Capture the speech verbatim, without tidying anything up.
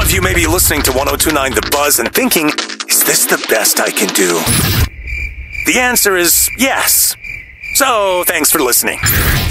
of you may be listening to one oh two point nine The Buzz and thinking, is this the best I can do? The answer is yes. So, thanks for listening.